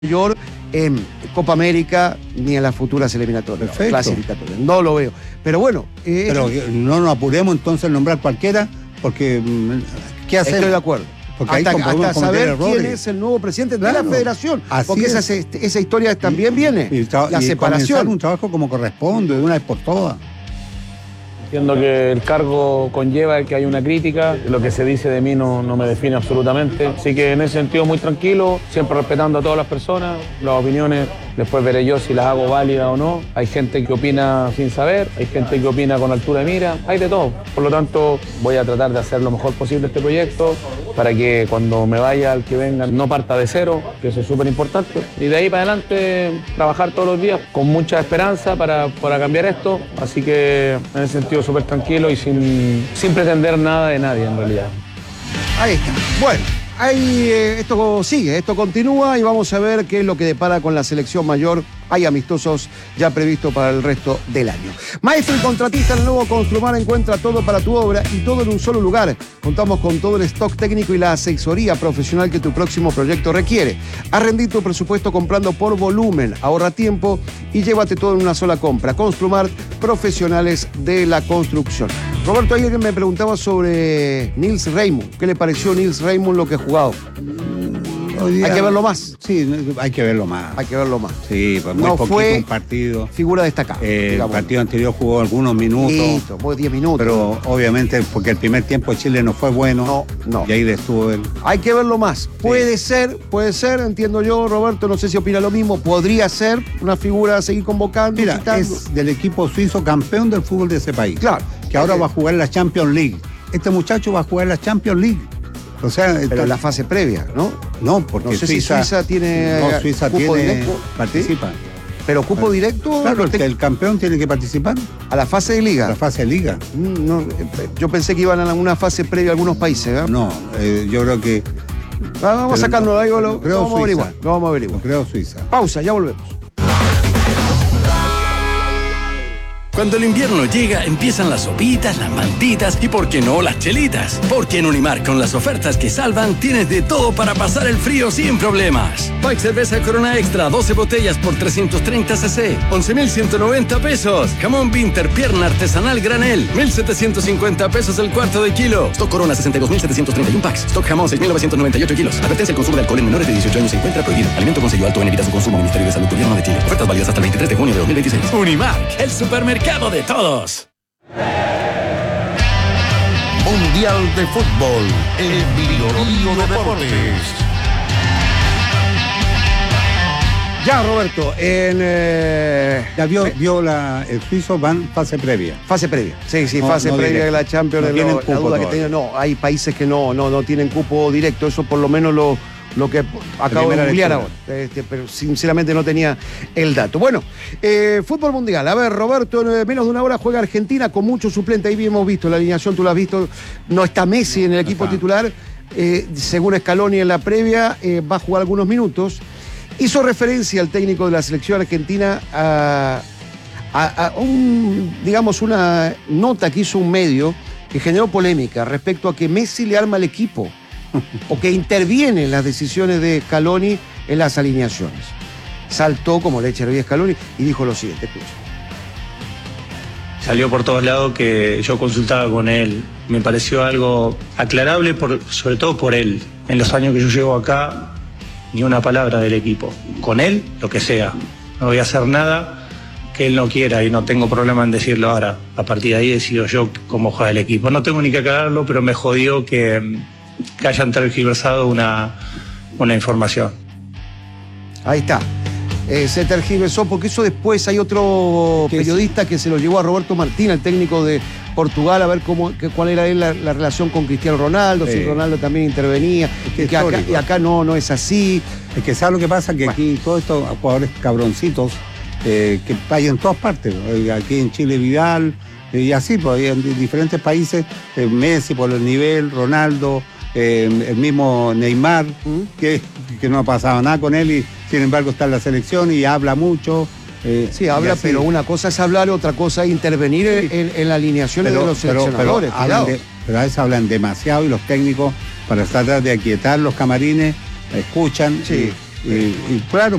mayor en Copa América ni en las futuras eliminatorias. Perfecto. Clasificatorias. No lo veo. Pero bueno. Pero no nos apuremos entonces en nombrar cualquiera, porque ¿qué hacemos? Estoy de acuerdo. Porque ahí hasta saber errores. quién es el nuevo presidente de Claro, la federación. así Porque es. esa historia también viene. La separación. Comenzar un trabajo como corresponde, de una vez por todas. Entiendo que el cargo conlleva que hay una crítica, lo que se dice de mí no me define absolutamente, así que en ese sentido muy tranquilo, siempre respetando a todas las personas, las opiniones, después veré yo si las hago válidas o no. Hay gente que opina sin saber, hay gente que opina con altura de mira, hay de todo. Por lo tanto, voy a tratar de hacer lo mejor posible este proyecto para que cuando me vaya el que venga no parta de cero, que eso es súper importante. Y de ahí para adelante trabajar todos los días con mucha esperanza para cambiar esto, así que en ese sentido súper tranquilo y sin pretender nada de nadie en realidad. Ahí está. Bueno, ahí esto sigue, esto continúa y vamos a ver qué es lo que depara con la selección mayor. Hay amistosos ya previstos para el resto del año. Maestro y contratista, el nuevo Construmar encuentra todo para tu obra y todo en un solo lugar. Contamos con todo el stock técnico y la asesoría profesional que tu próximo proyecto requiere. Arrendí tu presupuesto comprando por volumen, ahorra tiempo y llévate todo en una sola compra. Construmar, profesionales de la construcción. Roberto, alguien me preguntaba sobre Nils Raymond. ¿Qué le pareció Nils Raymond lo que ha jugado? Hay que verlo más. Sí, hay que verlo más. Hay que verlo más. Sí, pues muy no poquito fue un partido. Figura destacada. El partido anterior jugó algunos minutos. Listo, fue 10 minutos. Pero obviamente porque el primer tiempo de Chile no fue bueno. No. Y ahí estuvo él. Hay que verlo más. Puede ser, entiendo yo, Roberto, no sé si opina lo mismo. Podría ser una figura a seguir convocando. Mira, citando. es del equipo suizo campeón del fútbol de ese país. Claro. Que ahora va a jugar la Champions League. Este muchacho va a jugar la Champions League. O sea, pero la fase previa, ¿no? No, porque no sé si Suiza tiene Suiza cupo tiene, directo. participa. ¿Sí? ¿Pero cupo directo? Claro, el campeón tiene que participar. ¿A la fase de liga? A la fase de liga. No, yo pensé que iban a alguna fase previa a algunos países, ¿eh? No, yo creo que... Vamos a sacarlo de ahí, lo vamos a averiguar. Creo Suiza. Pausa, ya volvemos. Cuando el invierno llega, empiezan las sopitas, las mantitas y, ¿por qué no, las chelitas? Porque en Unimar, con las ofertas que salvan, tienes de todo para pasar el frío sin problemas. Pack cerveza Corona Extra, 12 botellas por 330 cc, 11,190 pesos. Jamón Winter, pierna artesanal granel, 1,750 pesos el cuarto de kilo. Stock Corona, 62,731 packs. Stock Jamón, 6,998 kilos. Advertencia: el consumo de alcohol en menores de 18 años se encuentra prohibido. Alimento con sello alto en evita su consumo. Ministerio de Salud, Gobierno de Chile. Ofertas válidas hasta el 23 de junio de 2026. Unimar, el supermercado de todos. Mundial de Fútbol, el Bio Deportes. Ya, Roberto, ya vio el suizo van fase previa. Fase previa. Sí, fase previa de la Champions. No tienen cupo la duda que tenía, hay países que no tienen cupo directo. Eso por lo menos lo que acabo de googlear ahora. Pero sinceramente no tenía el dato. Bueno, fútbol mundial. A ver, Roberto, en menos de una hora juega Argentina con mucho suplente. Ahí hemos visto la alineación, tú la has visto. No está Messi en el equipo titular. Según Scaloni en la previa, va a jugar algunos minutos. Hizo referencia al técnico de la selección argentina a una nota que hizo un medio que generó polémica respecto a que Messi le arma el equipo o que interviene en las decisiones de Scaloni en las alineaciones. Saltó como leche hervida Scaloni y dijo lo siguiente, escucha. Salió por todos lados que yo consultaba con él. Me pareció algo aclarable, sobre todo por él. En los años que yo llevo acá, ni una palabra del equipo. Con él, lo que sea. No voy a hacer nada que él no quiera y no tengo problema en decirlo ahora. A partir de ahí decido yo cómo juega el equipo. No tengo ni que aclararlo, pero me jodió que hayan tergiversado una información. Ahí está. Se tergiversó porque eso después hay otro periodista que se lo llevó a Roberto Martín, el técnico de Portugal, a ver cuál era la relación con Cristiano Ronaldo, si Ronaldo también intervenía, y acá no es así. Es que ¿sabes lo que pasa? Que aquí todos estos jugadores cabroncitos que hay en todas partes. Aquí en Chile Vidal, y así, pues en diferentes países, Messi por el nivel, Ronaldo, el mismo Neymar, que no ha pasado nada con él y sin embargo está en la selección y habla mucho. Sí, habla, pero una cosa es hablar, otra cosa es intervenir en las alineaciones de los seleccionadores. Pero a veces hablan demasiado y los técnicos, para tratar de aquietar los camarines, escuchan. Sí. Y claro,